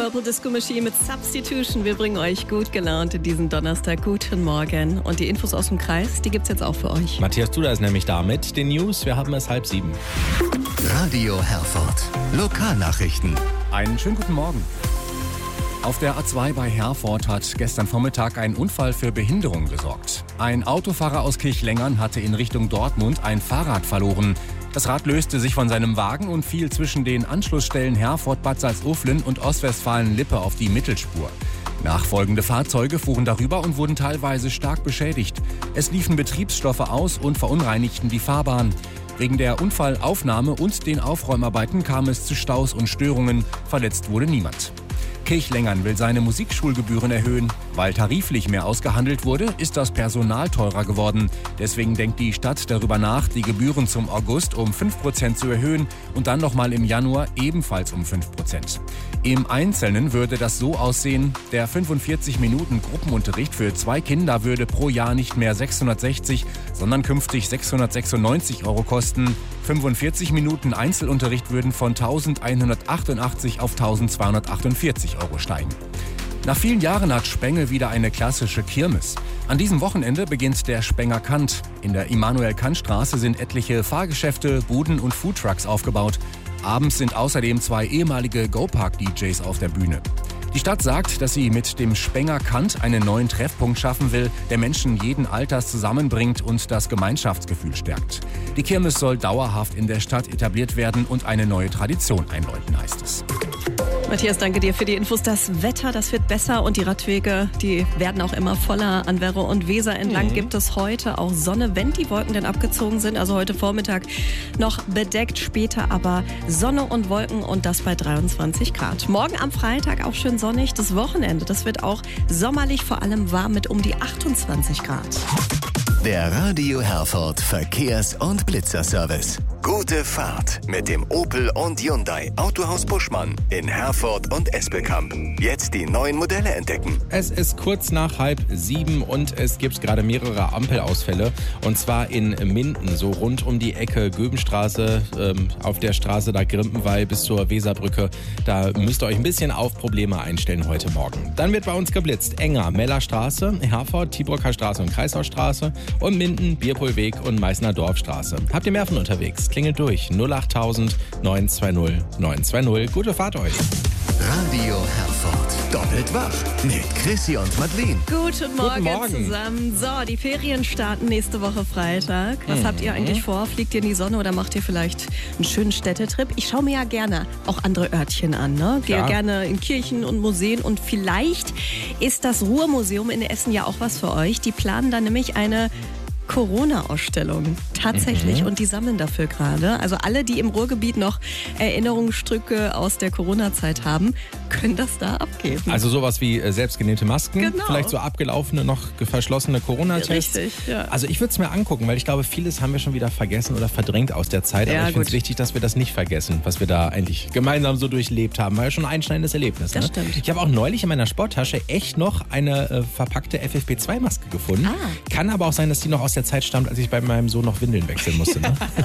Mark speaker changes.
Speaker 1: Purple Disco Machine mit Substitution. Wir bringen euch gut gelaunt in diesen Donnerstag. Guten Morgen. Und die Infos aus dem Kreis, die gibt's jetzt auch für euch.
Speaker 2: Matthias Duda ist nämlich da mit den News. Wir haben es 6:30.
Speaker 3: Radio Herford. Lokalnachrichten.
Speaker 4: Einen schönen guten Morgen. Auf der A2 bei Herford hat gestern Vormittag ein Unfall für Behinderung gesorgt. Ein Autofahrer aus Kirchlengern hatte in Richtung Dortmund ein Fahrrad verloren. Das Rad löste sich von seinem Wagen und fiel zwischen den Anschlussstellen Herford, Bad Salzuflen und Ostwestfalen-Lippe auf die Mittelspur. Nachfolgende Fahrzeuge fuhren darüber und wurden teilweise stark beschädigt. Es liefen Betriebsstoffe aus und verunreinigten die Fahrbahn. Wegen der Unfallaufnahme und den Aufräumarbeiten kam es zu Staus und Störungen. Verletzt wurde niemand. Kirchlengern will seine Musikschulgebühren erhöhen. Weil tariflich mehr ausgehandelt wurde, ist das Personal teurer geworden. Deswegen denkt die Stadt darüber nach, die Gebühren zum August um 5% zu erhöhen und dann nochmal im Januar ebenfalls um 5%. Im Einzelnen würde das so aussehen: Der 45 Minuten Gruppenunterricht für 2 Kinder würde pro Jahr nicht mehr 660, sondern künftig 696 € kosten. 45 Minuten Einzelunterricht würden von 1.188 auf 1.248 € steigen. Nach vielen Jahren hat Spenge wieder eine klassische Kirmes. An diesem Wochenende beginnt der Spenger Kant. In der Immanuel-Kant-Straße sind etliche Fahrgeschäfte, Buden und Foodtrucks aufgebaut. Abends sind außerdem 2 ehemalige Go-Park-DJs auf der Bühne. Die Stadt sagt, dass sie mit dem Spenger Kant einen neuen Treffpunkt schaffen will, der Menschen jeden Alters zusammenbringt und das Gemeinschaftsgefühl stärkt. Die Kirmes soll dauerhaft in der Stadt etabliert werden und eine neue Tradition einläuten, heißt es.
Speaker 1: Matthias, danke dir für die Infos. Das Wetter, das wird besser und die Radwege, die werden auch immer voller. An Werre und Weser entlang gibt es heute auch Sonne, wenn die Wolken denn abgezogen sind. Also heute Vormittag noch bedeckt, später aber Sonne und Wolken und das bei 23 Grad. Morgen am Freitag auch schön sonnig. Das Wochenende, das wird auch sommerlich, vor allem warm mit um die 28 Grad.
Speaker 3: Der Radio Herford Verkehrs- und Blitzerservice. Gute Fahrt mit dem Opel und Hyundai Autohaus Buschmann in Herford und Espelkamp. Jetzt die neuen Modelle entdecken.
Speaker 2: Es ist kurz nach 6:30 und es gibt gerade mehrere Ampelausfälle. Und zwar in Minden, so rund um die Ecke Göbenstraße, auf der Straße da Grimpenwall bis zur Weserbrücke. Da müsst ihr euch ein bisschen auf Probleme einstellen heute Morgen. Dann wird bei uns geblitzt. Enger, Mellerstraße, Herford, Tiebrocker Straße und Kreisaustraße und Minden, Bierpohlweg und Meißner Dorfstraße. Habt ihr mehr von unterwegs? Klingelt durch 08000 920 920. Gute Fahrt euch.
Speaker 3: Radio Herford. Doppelt wach mit Chrissy und Madeleine.
Speaker 1: Guten Morgen zusammen. So, die Ferien starten nächste Woche Freitag. Was habt ihr eigentlich vor? Fliegt ihr in die Sonne oder macht ihr vielleicht einen schönen Städtetrip? Ich schaue mir ja gerne auch andere Örtchen an. Ne? Gehe gerne in Kirchen und Museen und vielleicht ist das Ruhrmuseum in Essen ja auch was für euch. Die planen da nämlich eine Corona-Ausstellung. Tatsächlich. Und die sammeln dafür gerade. Also alle, die im Ruhrgebiet noch Erinnerungsstücke aus der Corona-Zeit haben, können das da abgeben.
Speaker 2: Also sowas wie selbstgenähte Masken,
Speaker 1: Genau.
Speaker 2: vielleicht so abgelaufene, noch verschlossene Corona-Tests.
Speaker 1: Richtig, ja.
Speaker 2: Also ich würde es mir angucken, weil ich glaube, vieles haben wir schon wieder vergessen oder verdrängt aus der Zeit.
Speaker 1: Ja,
Speaker 2: aber ich finde es
Speaker 1: gut.
Speaker 2: wichtig, dass wir das nicht vergessen, was wir da eigentlich gemeinsam so durchlebt haben. War ja schon ein einschneidendes Erlebnis.
Speaker 1: Das
Speaker 2: Ne?
Speaker 1: stimmt.
Speaker 2: Ich habe auch neulich in meiner Sporttasche echt noch eine verpackte FFP2-Maske gefunden. Kann aber auch sein, dass die noch aus der Zeit stammt, als ich bei meinem Sohn noch Windeln wechseln musste. Ne?